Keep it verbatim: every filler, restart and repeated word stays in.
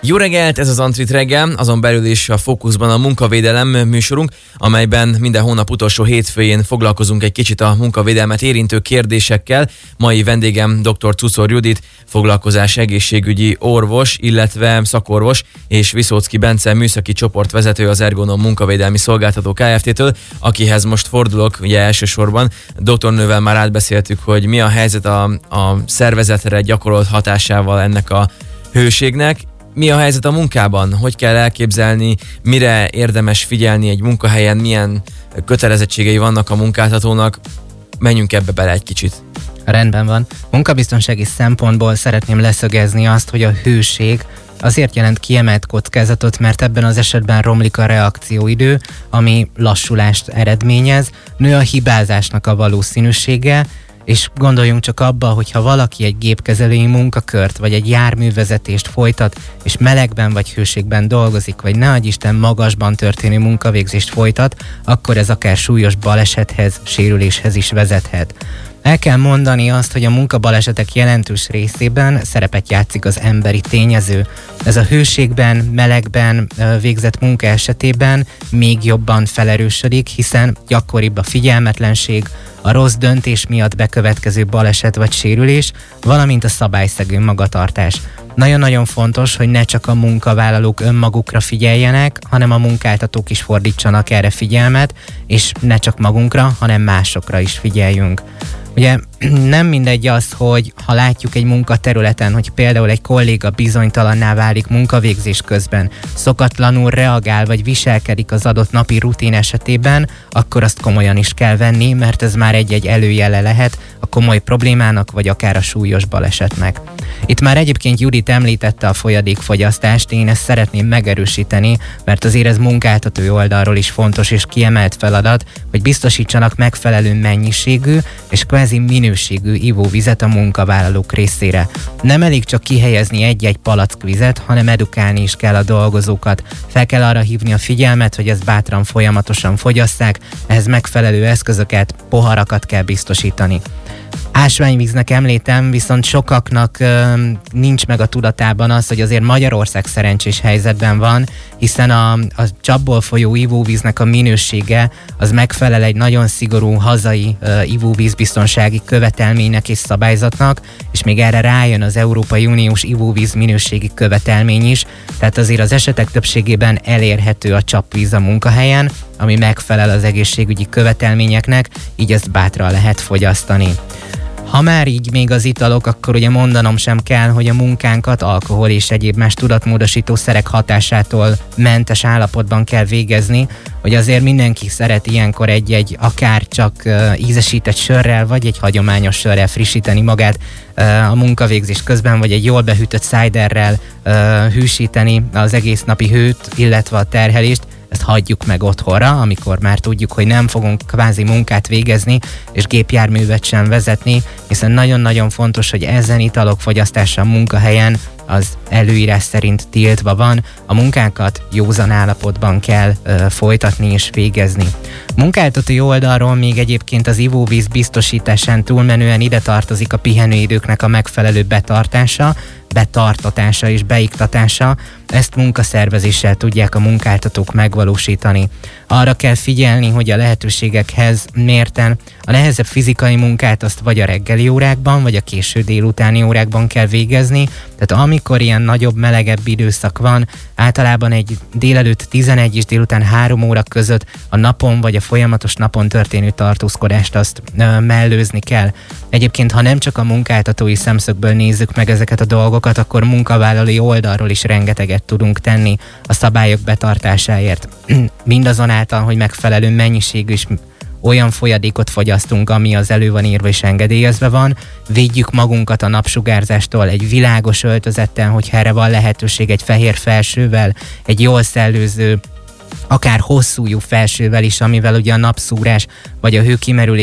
Jó reggelt, ez az Antrit reggel, azon belül is a fókuszban a munkavédelem műsorunk, amelyben minden hónap utolsó hétfőjén foglalkozunk egy kicsit a munkavédelmet érintő kérdésekkel. Mai vendégem dr. Czuszor Judit, foglalkozás egészségügyi orvos, illetve szakorvos, és Viszóczky Bence műszaki csoportvezető az Ergonom munkavédelmi szolgáltató Kft-től, akihez most fordulok, ugye elsősorban. Doktornővel már átbeszéltük, hogy mi a helyzet a, a szervezetre gyakorolt hatásával ennek a hőségnek. Mi a helyzet a munkában? Hogy kell elképzelni, mire érdemes figyelni egy munkahelyen, milyen kötelezettségei vannak a munkáltatónak? Menjünk ebbe bele egy kicsit. Rendben van. Munkabiztonsági szempontból szeretném leszögezni azt, hogy a hőség azért jelent kiemelt kockázatot, mert ebben az esetben romlik a reakcióidő, ami lassulást eredményez, nő a hibázásnak a valószínűsége, és gondoljunk csak abba, hogyha valaki egy gépkezelői munkakört, vagy egy járművezetést folytat, és melegben vagy hőségben dolgozik, vagy ne adj Isten magasban történő munkavégzést folytat, akkor ez akár súlyos balesethez, sérüléshez is vezethet. El kell mondani azt, hogy a munkabalesetek jelentős részében szerepet játszik az emberi tényező. Ez a hőségben, melegben végzett munka esetében még jobban felerősödik, hiszen gyakoribb a figyelmetlenség, a rossz döntés miatt bekövetkező baleset vagy sérülés, valamint a szabályszegő magatartás. Nagyon-nagyon fontos, hogy ne csak a munkavállalók önmagukra figyeljenek, hanem a munkáltatók is fordítsanak erre figyelmet, és ne csak magunkra, hanem másokra is figyeljünk. Ugye nem mindegy az, hogy ha látjuk egy munkaterületen, hogy például egy kolléga bizonytalanná válik munkavégzés közben, szokatlanul reagál vagy viselkedik az adott napi rutin esetében, akkor azt komolyan is kell venni, mert ez már egy-egy előjele lehet a komoly problémának, vagy akár a súlyos balesetnek. Itt már egyébként Judit említette a folyadékfogyasztást, én ezt szeretném megerősíteni, mert azért ez munkáltatói oldalról is fontos és kiemelt feladat, hogy biztosítsanak megfelelő mennyiségű és kvázi minőségű ivóvizet a munkavállalók részére. Nem elég csak kihelyezni egy-egy palack vizet, hanem edukálni is kell a dolgozókat. Fel kell arra hívni a figyelmet, hogy ezt bátran folyamatosan fogyasszák, ehhez megfelelő eszközöket, poharakat kell biztosítani. Ásványvíznek említem, viszont sokaknak ö, nincs meg a tudatában az, hogy azért Magyarország szerencsés helyzetben van, hiszen a, a csapból folyó ivóvíznek a minősége az megfelel egy nagyon szigorú hazai ö, ivóvízbiztonsági követelménynek és szabályzatnak, és még erre rájön az Európai Uniós ivóvíz minőségi követelmény is, tehát azért az esetek többségében elérhető a csapvíz a munkahelyen, ami megfelel az egészségügyi követelményeknek, így ezt bátran lehet fogyasztani. Ha már így még az italok, akkor ugye mondanom sem kell, hogy a munkánkat alkohol és egyéb más tudatmódosító szerek hatásától mentes állapotban kell végezni, hogy azért mindenki szeret ilyenkor egy-egy akár csak uh, ízesített sörrel, vagy egy hagyományos sörrel frissíteni magát uh, a munkavégzés közben, vagy egy jól behűtött ciderrel uh, hűsíteni az egész napi hőt, illetve a terhelést. Ezt hagyjuk meg otthonra, amikor már tudjuk, hogy nem fogunk kvázi munkát végezni, és gépjárművet sem vezetni, hiszen nagyon-nagyon fontos, hogy ezen italok fogyasztása a munkahelyen az előírás szerint tiltva van, a munkánkat józan állapotban kell ö, folytatni és végezni. Munkáltatói oldalról még egyébként az ivóvíz biztosításán túlmenően ide tartozik a pihenőidőknek a megfelelő betartása, betartatása és beiktatása, ezt munkaszervezéssel tudják a munkáltatók megvalósítani. Arra kell figyelni, hogy a lehetőségekhez mérten a nehezebb fizikai munkát azt vagy a reggeli órákban, vagy a késő délutáni órákban kell végezni, tehát amikor ilyen nagyobb, melegebb időszak van, általában egy délelőtt tizenegy és délután három óra között a napon vagy a folyamatos napon történő tartózkodást azt ö, mellőzni kell. Egyébként, ha nem csak a munkáltatói szemszögből nézzük meg ezeket a dolgokat, akkor munkavállalói oldalról is rengeteget tudunk tenni a szabályok betartásáért. Mindazonáltal, hogy megfelelő mennyiségű és olyan folyadékot fogyasztunk, ami az elő van írva és engedélyezve van, védjük magunkat a napsugárzástól egy világos öltözettel, hogyha erre van lehetőség, egy fehér felsővel, egy jól szellőző, akár hosszújú felsővel is, amivel ugye a napszúrás vagy a hőkimerülés